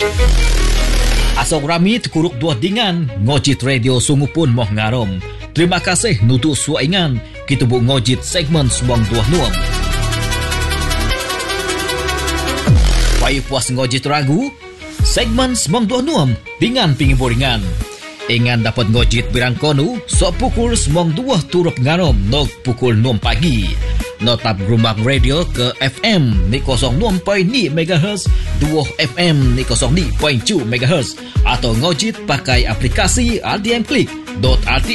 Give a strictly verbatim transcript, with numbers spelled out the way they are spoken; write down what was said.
Asok rami terkuruk dua dengan ngojit radio sungguh pun moh ngarom. Terima kasih nutu suaingan kita bu ngojit segmen semong dua nuam. Payu puas ngojit ragu segmen semong dua nuam dengan pingiboringan. Ingan dapat ngojit birang konu sok pukul semong dua turut ngarom nog pukul enam pagi. Notap Gelombang Radio ke F M ni kosong enam perpuluhan lima megahertz, dua F M ni kosong lima perpuluhan tujuh megahertz atau ngojit pakai aplikasi R D M Click dot R T